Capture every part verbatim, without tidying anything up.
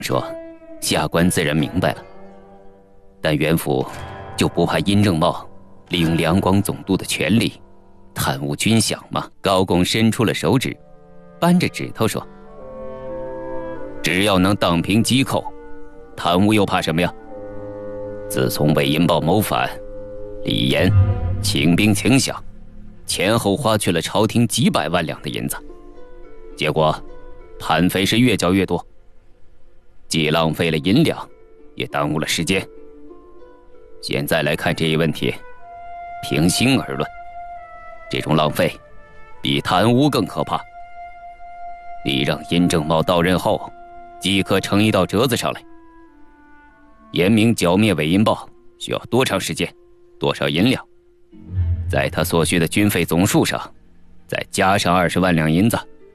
说下官自然明白了，但袁府就不怕殷正茂利用两广总督的权力贪污军饷吗？高拱伸出了手指，扳着指头说：只要能荡平机寇，贪污又怕什么呀？自从韦银豹谋反，李严请兵请饷，前后花去了朝廷几百万两的银子，结果叛匪是越剿越多，既浪费了银两，也耽误了时间。现在来看这一问题，平心而论，这种浪费比贪污更可怕。你让殷正茂到任后即刻呈一道折子上来，严明剿灭韦银豹需要多长时间，多少银两，在他所需的军费总数上再加上二十万两银子。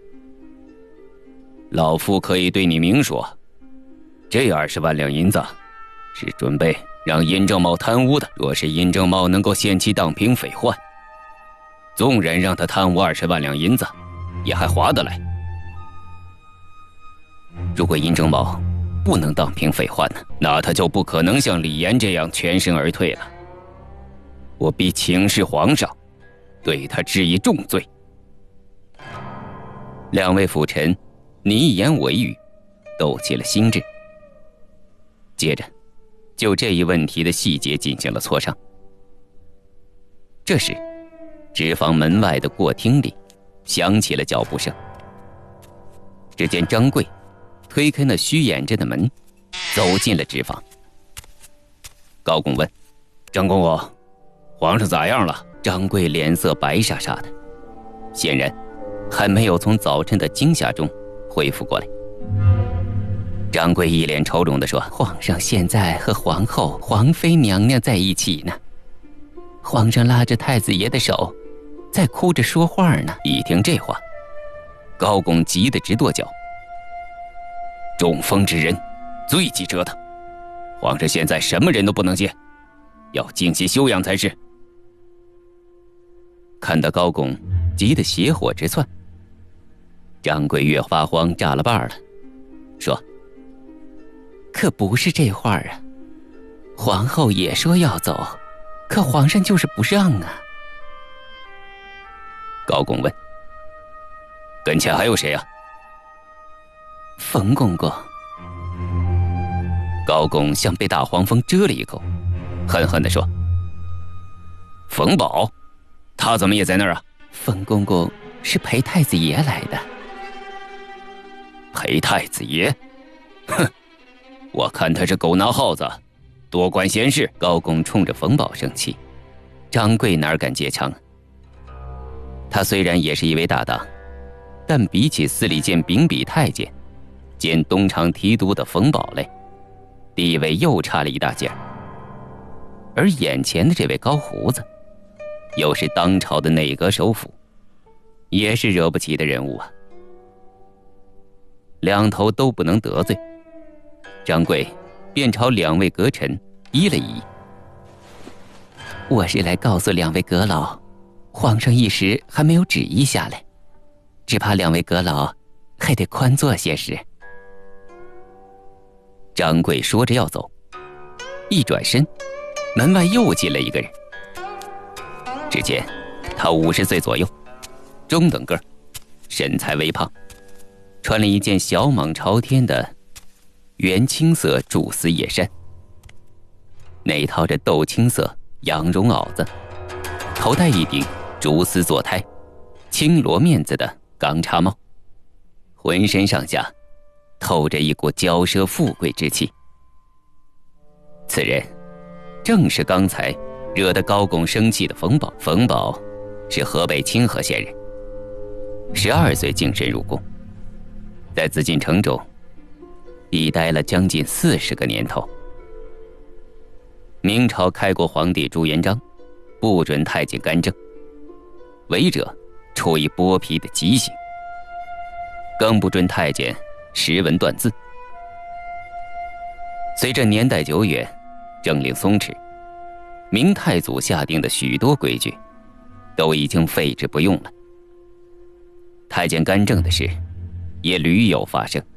老夫可以对你明说，这二十万两银子是准备让殷正茂贪污的。若是殷正茂能够限期荡平匪患，纵然让他贪污二十万两银子也还划得来。如果殷正茂不能荡平匪患呢，那他就不可能像李严这样全身而退了。我必请示皇上，对他治以重罪。两位辅臣你一言我一语，斗起了心智。接着就这一问题的细节进行了磋商。这时纸坊门外的过厅里响起了脚步声，只见张贵推开那虚掩着的门，走进了纸坊。高拱问：张公公，皇上咋样了？张贵脸色白煞煞的，显然还没有从早晨的惊吓中恢复过来。张贵一脸愁容地说：皇上现在和皇后、皇妃娘娘在一起呢，皇上拉着太子爷的手在哭着说话呢。一听这话，高拱急得直跺脚。中风之人最忌折腾，皇上现在什么人都不能接，要静息休养才是。看到高拱急得血火直窜，张贵越发慌，炸了瓣了，说：可不是这话啊，皇后也说要走，可皇上就是不让啊。高拱问：跟前还有谁啊？冯公公。高拱像被大黄蜂蛰了一口，狠狠地说：冯宝，他怎么也在那儿啊？冯公公是陪太子爷来的。陪太子爷？哼，我看他是狗拿耗子，多管闲事。高拱冲着冯宝生气，张贵哪敢接枪？他虽然也是一位大当，但比起司礼监秉笔太监兼东厂提督的冯宝来，地位又差了一大截。而眼前的这位高胡子，又是当朝的内阁首辅，也是惹不起的人物啊。两头都不能得罪，张贵便朝两位阁臣依了一依：我是来告诉两位阁老，皇上一时还没有旨意下来，只怕两位阁老还得宽坐些时。张贵说着要走，一转身，门外又进来一个人。只见他五十岁左右，中等个，身材微胖，穿了一件小蟒朝天的原青色蛛丝叶衫，内套着豆青色羊绒袄子，头戴一顶蛛丝坐胎、青罗面子的钢叉帽，浑身上下透着一股骄奢富贵之气。此人正是刚才惹得高拱生气的冯宝。冯宝是河北清河县人，十二岁净身入宫，在紫禁城中已待了将近四十个年头。明朝开国皇帝朱元璋不准太监干政，违者处以剥皮的极刑，更不准太监识文断字。随着年代久远，政令松弛，明太祖下定的许多规矩都已经废止不用了。太监干政的事也屡有发生。